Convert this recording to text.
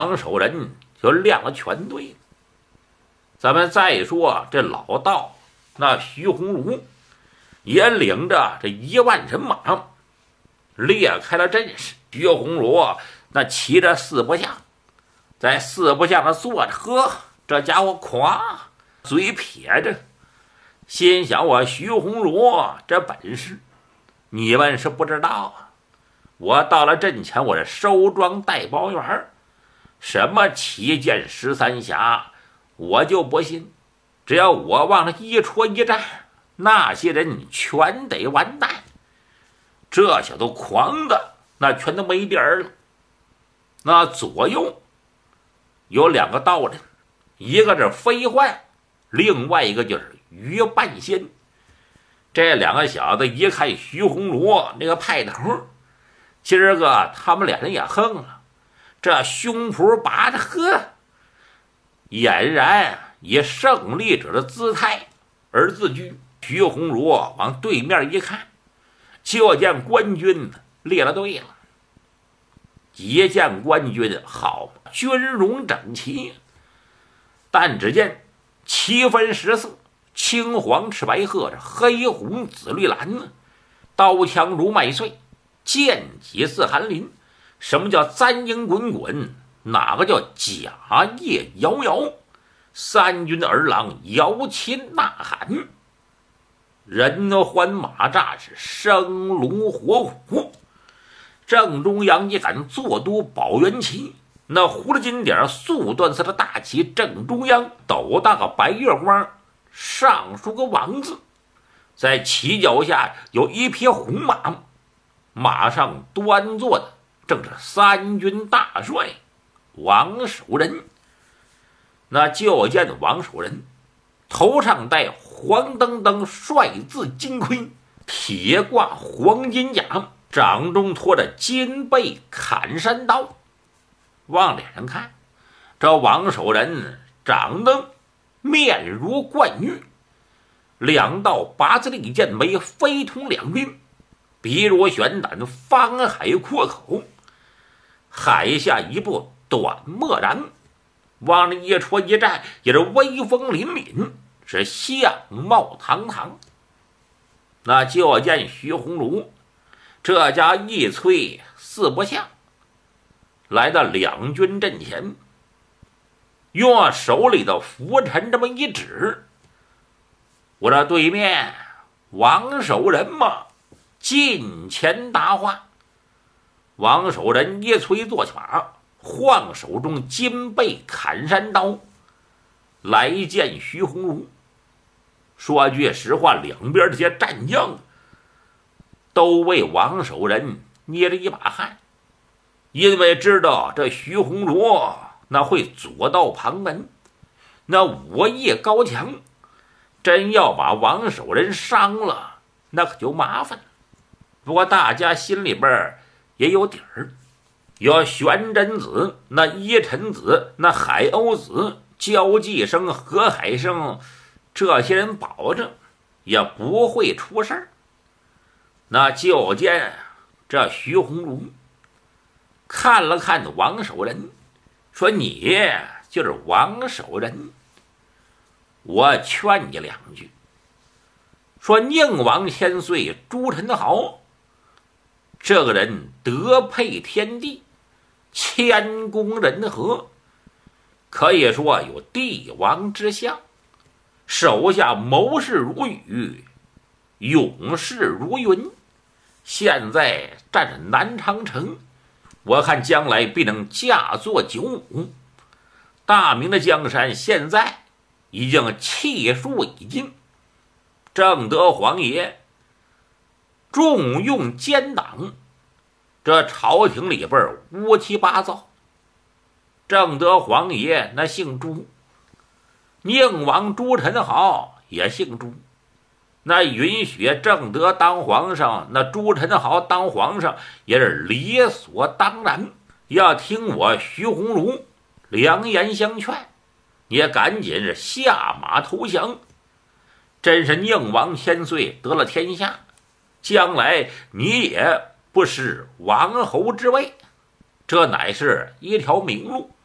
王守仁就亮了全队。咱们再说这老道，那徐鸿儒也领着这1万人马裂开了阵势。徐鸿儒那骑着四不像，在四不像上坐着，呵，这家伙夸，嘴撇着，心想我徐鸿儒这本事，你们是不知道啊。我到了阵前，我是收庄带包圆，什么旗舰13侠，我就不信。只要我往那一戳一站，那些人全得完蛋。这小子狂的那全都没底儿了。那左右有2个道人，一个是飞幻，另外一个就是于半仙。这2个小子一看徐鸿儒那个派头，今儿个他们俩人也横了，这胸脯拔着，呵，俨然以胜利者的姿态而自居。徐鸿儒往对面一看，就见官军列了队了。一见官军，好，军容整齐，但只见旗分10色，青黄赤白褐，黑红紫绿蓝呢，刀枪如麦穗，剑戟似寒林。什么叫簪缨滚滚？哪个叫甲叶摇摇？三军儿郎摇旗呐喊，人欢马乍，是生龙活虎。正中央一杆坐都宝元旗，那葫芦金顶素缎色的大旗正中央斗大个白月光，上书个王字。在旗脚下有一匹红马，马上端坐的正是三军大帅王守仁。那就见王守仁头上戴黄澄澄帅字金盔，铁挂黄金甲，掌中托着金背砍山刀。往脸上看，这王守仁长得面如冠玉，2道八字利剑眉飞通两鬓，鼻如悬胆，方海阔口，海下一步短漠然，往那一戳一站，也是威风凛凛，是相貌堂堂。那就见徐鸿儒这家一催四不像，来到两军阵前，用手里的拂尘这么一指，我这对面王守仁嘛，近前答话。王守仁一催坐起马，晃手中金背砍山刀来见徐鸿儒。说句实话，两边这些战将都为王守仁捏着一把汗，因为知道这徐鸿儒那会左道旁门，那武艺高强，真要把王守仁伤了，那可就麻烦了。不过大家心里边也有底儿，有玄真子、那依尘子、那海鸥子、焦继生、何海生这些人保证也不会出事儿。那就见这徐鸿儒看了看王守仁，说：“你就是王守仁，我劝你2句。说宁王千岁朱宸濠这个人德配天地，谦恭仁和，可以说有帝王之相，手下谋士如雨，勇士如云。现在占着南长城，我看将来必能驾作九五。大明的江山现在已经气数已尽，正德皇爷重用奸党，这朝廷里边乌七八糟。正德皇爷那姓朱，宁王朱宸濠也姓朱，那允许正德当皇上，那朱宸濠当皇上也是理所当然。要听我徐鸿儒良言相劝，也赶紧是下马投降。真是宁王千岁得了天下，将来你也不失王侯之位，这乃是一条明路。